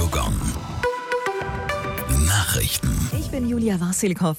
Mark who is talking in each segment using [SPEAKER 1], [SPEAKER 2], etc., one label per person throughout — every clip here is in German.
[SPEAKER 1] Radio Gong. Nachrichten.
[SPEAKER 2] Ich bin Julia Wasilkow.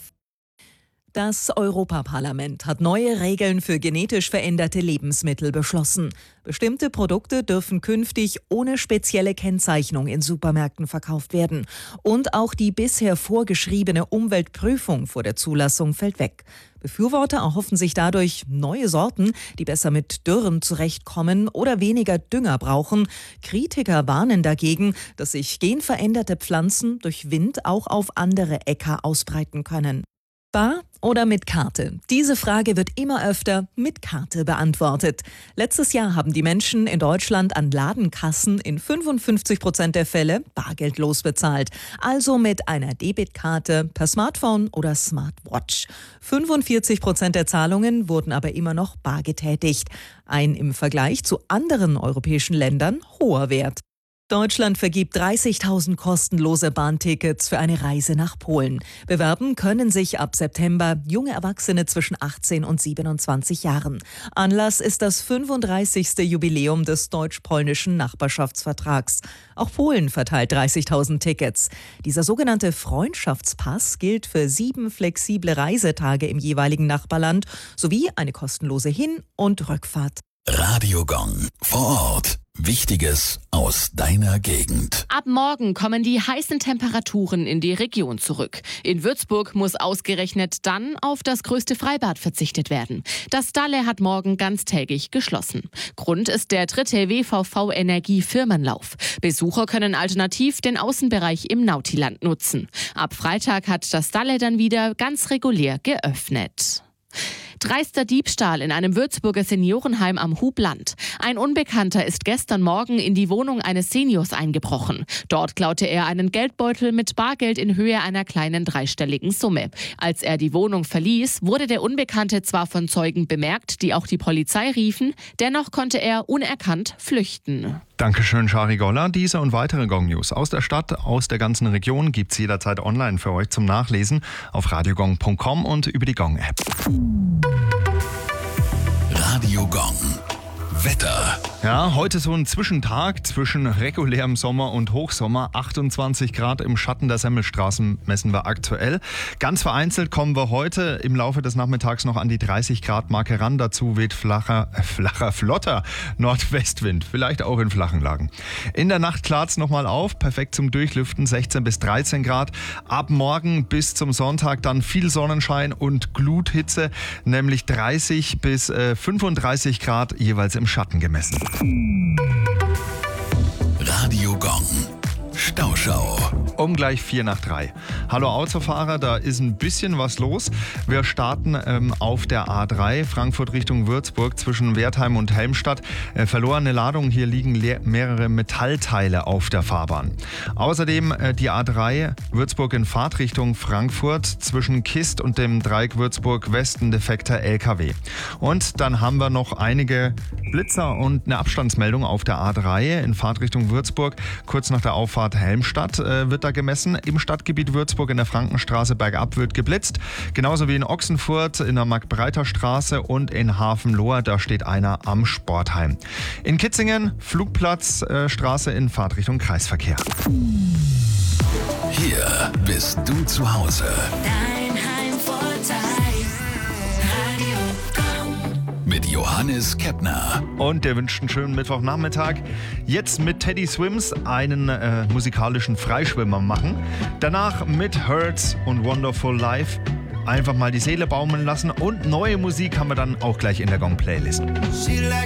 [SPEAKER 2] Das Europaparlament hat neue Regeln für genetisch veränderte Lebensmittel beschlossen. Bestimmte Produkte dürfen künftig ohne spezielle Kennzeichnung in Supermärkten verkauft werden. Und auch die bisher vorgeschriebene Umweltprüfung vor der Zulassung fällt weg. Befürworter erhoffen sich dadurch neue Sorten, die besser mit Dürren zurechtkommen oder weniger Dünger brauchen. Kritiker warnen dagegen, dass sich genveränderte Pflanzen durch Wind auch auf andere Äcker ausbreiten können. Bar oder mit Karte? Diese Frage wird immer öfter mit Karte beantwortet. Letztes Jahr haben die Menschen in Deutschland an Ladenkassen in 55% der Fälle bargeldlos bezahlt. Also mit einer Debitkarte per Smartphone oder Smartwatch. 45% der Zahlungen wurden aber immer noch bar getätigt. Ein im Vergleich zu anderen europäischen Ländern hoher Wert. Deutschland vergibt 30.000 kostenlose Bahntickets für eine Reise nach Polen. Bewerben können sich ab September junge Erwachsene zwischen 18 und 27 Jahren. Anlass ist das 35. Jubiläum des deutsch-polnischen Nachbarschaftsvertrags. Auch Polen verteilt 30.000 Tickets. Dieser sogenannte Freundschaftspass gilt für 7 flexible Reisetage im jeweiligen Nachbarland sowie eine kostenlose Hin- und Rückfahrt.
[SPEAKER 1] Radio Gong. Vor Ort. Wichtiges aus deiner Gegend.
[SPEAKER 3] Ab morgen kommen die heißen Temperaturen in die Region zurück. In Würzburg muss ausgerechnet dann auf das größte Freibad verzichtet werden. Das Stalle hat morgen ganztägig geschlossen. Grund ist der 3. WVV-Energie-Firmenlauf. Besucher können alternativ den Außenbereich im Nautiland nutzen. Ab Freitag hat das Stalle dann wieder ganz regulär geöffnet. Dreister Diebstahl in einem Würzburger Seniorenheim am Hubland. Ein Unbekannter ist gestern Morgen in die Wohnung eines Seniors eingebrochen. Dort klaute er einen Geldbeutel mit Bargeld in Höhe einer kleinen dreistelligen Summe. Als er die Wohnung verließ, wurde der Unbekannte zwar von Zeugen bemerkt, die auch die Polizei riefen, dennoch konnte er unerkannt flüchten.
[SPEAKER 4] Dankeschön, Shari Goller. Diese und weitere Gong-News aus der Stadt, aus der ganzen Region gibt's jederzeit online für euch zum Nachlesen auf radiogong.com und über die Gong-App.
[SPEAKER 1] Radio Gong. Wetter.
[SPEAKER 4] Ja, heute so ein Zwischentag zwischen regulärem Sommer und Hochsommer. 28 Grad im Schatten der Semmelstraßen messen wir aktuell. Ganz vereinzelt kommen wir heute im Laufe des Nachmittags noch an die 30 Grad Marke ran. Dazu weht flotter Nordwestwind, vielleicht auch in flachen Lagen. In der Nacht klart's nochmal auf, perfekt zum Durchlüften, 16 bis 13 Grad. Ab morgen bis zum Sonntag dann viel Sonnenschein und Gluthitze, nämlich 30 bis 35 Grad jeweils im Schatten gemessen.
[SPEAKER 1] Radio Gong. Stauschau.
[SPEAKER 4] Um gleich 4:03. Hallo Autofahrer, da ist ein bisschen was los. Wir starten auf der A3 Frankfurt Richtung Würzburg zwischen Wertheim und Helmstadt. Verlorene Ladung, hier liegen mehrere Metallteile auf der Fahrbahn. Außerdem die A3 Würzburg in Fahrtrichtung Frankfurt zwischen Kist und dem Dreieck Würzburg Westen defekter LKW. Und dann haben wir noch einige Blitzer und eine Abstandsmeldung auf der A3 in Fahrtrichtung Würzburg. Kurz nach der Auffahrt Helmstadt wird da gemessen. Im Stadtgebiet Würzburg in der Frankenstraße bergab wird geblitzt. Genauso wie in Ochsenfurt in der Markt-Breiter-Straße und in Hafenlohr, da steht einer am Sportheim. In Kitzingen Flugplatzstraße in Fahrtrichtung Kreisverkehr.
[SPEAKER 1] Hier bist du zu Hause.
[SPEAKER 5] Dein Heimvorteil. Radio Gong.
[SPEAKER 1] Mit Johannes Keppner.
[SPEAKER 4] Und der wünscht einen schönen Mittwochnachmittag. Jetzt mit Teddy Swims einen musikalischen Freischwimmer machen. Danach mit Hurts und Wonderful Life einfach mal die Seele baumeln lassen. Und neue Musik haben wir dann auch gleich in der Gong-Playlist.